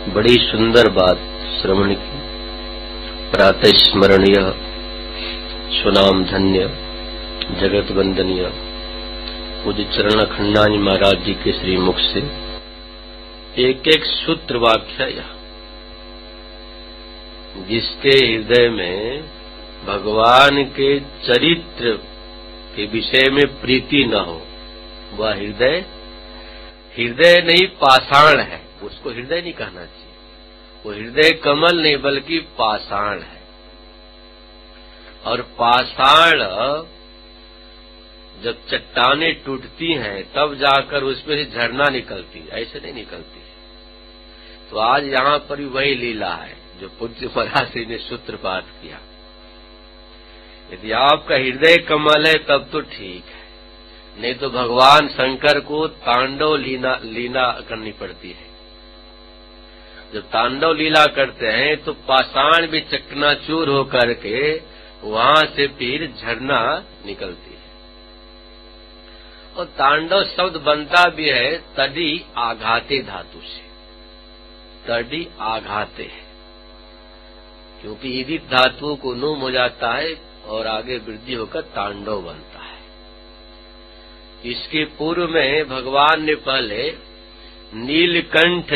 बड़ी सुंदर बात श्रवण की। प्रातः स्मरणीय, सुनाम धन्य, जगत वंदनीय पूज्य चरण खंडानी महाराज जी के श्री मुख से एक एक सूत्र वाक्य यह, जिसके हृदय में भगवान के चरित्र के विषय में प्रीति न हो, वह हृदय नहीं पाषाण है। उसको हृदय नहीं कहना चाहिए, वो हृदय कमल नहीं बल्कि पाषाण है। और पाषाण जब चट्टानें टूटती हैं तब जाकर उसमें से झरना निकलती है, ऐसे नहीं निकलती है। तो आज यहाँ पर भी वही लीला है जो पूज्य महाराज जी ने सूत्रपात किया। यदि आपका हृदय कमल है तब तो ठीक है, नहीं तो भगवान शंकर को तांडव लीला करनी पड़ती है। जब तांडव लीला करते हैं तो पाषाण भी चकनाचूर होकर के वहां से फिर झरना निकलती है। और तांडव शब्द बनता भी है तडी आघाते धातु से, तडी आघाते है, क्योंकि ईदित धातु को नुम हो जाता है और आगे वृद्धि होकर तांडव बनता है। इसके पूर्व में भगवान ने पहले नीलकंठ